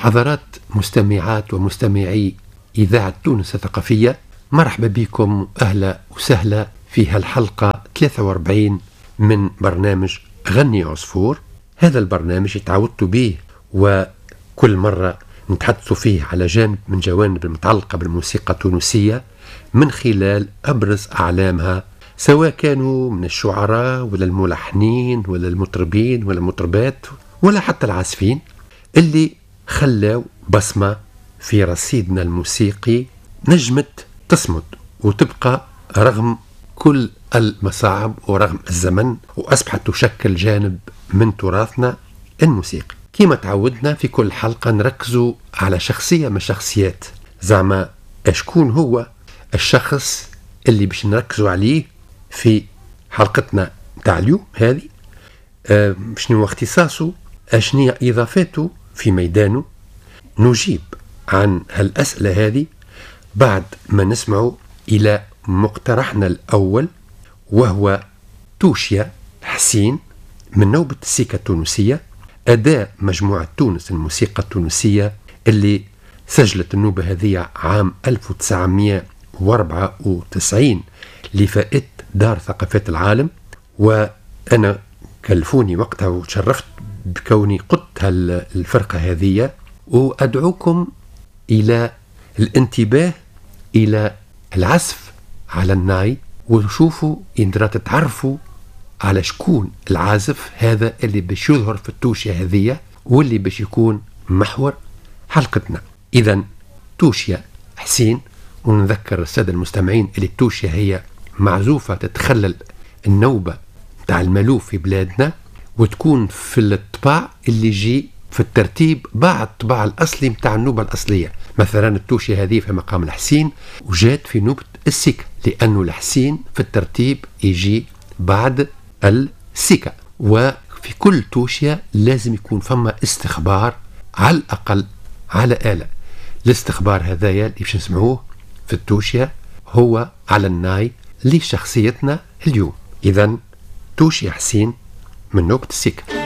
حضرات مستمعات ومستمعي إذاعة تونس الثقافية، مرحبا بكم أهلا وسهلا في هالحلقة 43 من برنامج غني عصفور. هذا البرنامج تعودت به وكل مرة نتحدث فيه على جانب من جوانب المتعلقة بالموسيقى التونسية من خلال أبرز أعلامها، سواء كانوا من الشعراء ولا الملحنين ولا المطربين ولا المطربات ولا حتى العازفين اللي خلوا بصمة في رصيدنا الموسيقي نجمت تصمد وتبقى رغم كل المصاعب ورغم الزمن، وأصبحت تشكل جانب من تراثنا الموسيقي. كما تعودنا في كل حلقة نركزوا على شخصية من شخصيات، زعما أشكون هو الشخص اللي باش نركزوا عليه في حلقتنا تاع اليوم هذه، شنو اختصاصه، اشنية إضافاته في ميدانه. نجيب عن هالأسئلة هذه بعد ما نسمع إلى مقترحنا الأول، وهو توشيا حسين من نوبة السيكا التونسية، أداء مجموعة تونس الموسيقى التونسية اللي سجلت النوبة هذه عام 1994 لفائدة دار ثقافات العالم. وأنا كلفوني وقتها وتشرفت بكوني قدت الفرقة هذه، وأدعوكم إلى الانتباه إلى العزف على الناي، وشوفوا إن تتعرفوا على شكون العازف هذا اللي باش يظهر في التوشيا هذه واللي باش يكون محور حلقتنا. إذن توشيا حسين، ونذكر السادة المستمعين اللي التوشيا هي معزوفة تتخلل النوبة تاع المألوف في بلادنا، وتكون في الطباع اللي يجي في الترتيب بعد الطباع الأصلي متاع النوبة الأصلية. مثلا التوشيا هذه في مقام الحسين وجات في نوبة السيكا، لأنه الحسين في الترتيب يجي بعد السيكا. وفي كل توشيا لازم يكون فما استخبار على الأقل على آلة. الاستخبار هذايا اللي باش نسمعوه في التوشيا هو على الناي لشخصيتنا اليوم. إذن توشيا حسين من نوبة السيكا.